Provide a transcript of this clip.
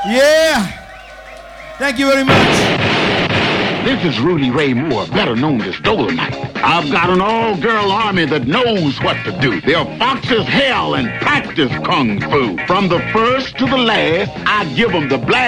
Yeah. Thank you very much. This is Rudy Ray Moore, better known as Dolomite. I've got an all-girl army that knows what to do. They're fox as hell and practice kung fu. From the first to the last, I give them the blast.